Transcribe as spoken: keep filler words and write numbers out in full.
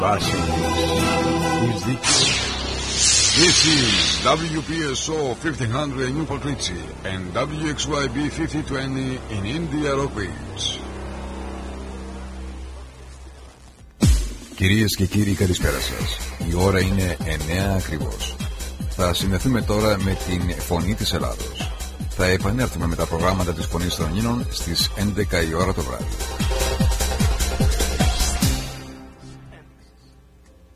Βάση εις δίκαιο. This is W P S O fifteen hundred in Newport Richie and W X Y B fifty twenty in India Rock Beach. Κυρίες και κύριοι, καλησπέρα σας. Η ώρα είναι εννιά ακριβώς. Θα συνδεθούμε τώρα με την Φωνή της Ελλάδος. Θα επανέλθουμε με τα προγράμματα της Φωνής των Ελλήνων στις έντεκα η ώρα το βράδυ.